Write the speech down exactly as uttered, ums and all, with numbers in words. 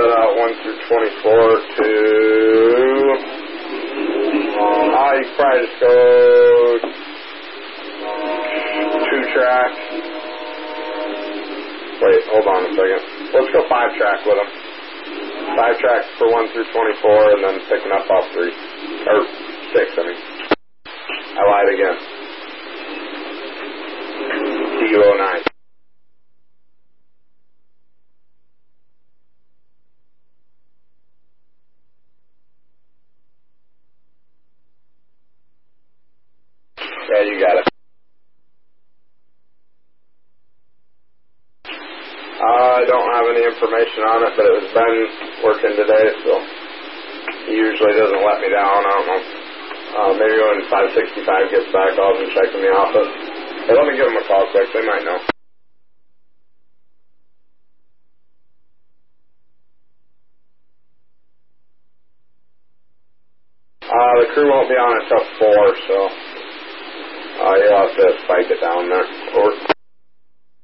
set out one through twenty-four to, uh, you could probably just go two track. Wait, hold on a second. Let's go five track with them. Five track for one through twenty-four, and then picking up off three. Or six, I mean. I lied again. D U oh nine. Yeah, you got it. Uh, I don't have any information on it, but it was Ben working today, so he usually doesn't let me down. I don't know. Uh, maybe when five sixty-five gets back, I'll just check in the office. Hey, let me give them a call quick. They might know. Uh, the crew won't be on until four, so uh, you'll have to spike it down there. Or